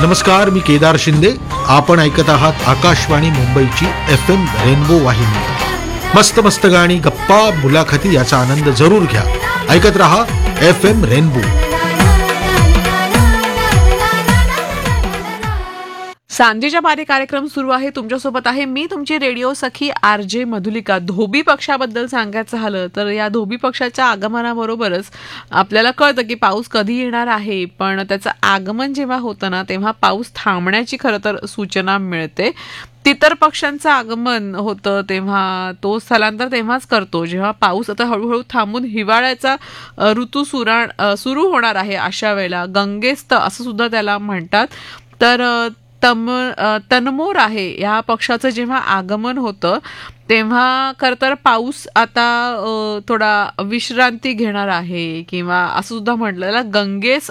नमस्कार, मी केदार शिंदे. आपण ऐकत आहात आकाशवाणी मुंबईची FM रेनबो वाहिनी. मस्त मस्त गाणी, गप्पा, मुलाखती याचा आनंद जरूर घ्या. ऐकत रहा FM रेनबो. सांजेच्या पारी कार्यक्रम सुरू आहे. तुमच्यासोबत आहे मी तुमची रेडिओ सखी RJ मधुलिका. धोबी पक्षाबद्दल सांगायचं झालं तर या धोबी पक्षाच्या आगमनाबरोबरच आपल्याला कळतं की पाऊस कधी येणार आहे. पण त्याचं आगमन जेव्हा होतं ना तेव्हा पाऊस थांबण्याची खरं तर सूचना मिळते. तितर पक्ष्यांचं आगमन होतं तेव्हा तो स्थलांतर तेव्हाच करतो जेव्हा पाऊस आता हळूहळू थांबून हिवाळ्याचा ऋतू सुरू होणार आहे. अशा वेळेला गंगेस्त असं सुद्धा त्याला म्हणतात. तर तनमोर आहे या पक्षाचं जेव्हा आगमन होतं तेव्हा खरं तर पाऊस आता थोडा विश्रांती घेणार आहे किंवा असं सुद्धा म्हटलं गंगेस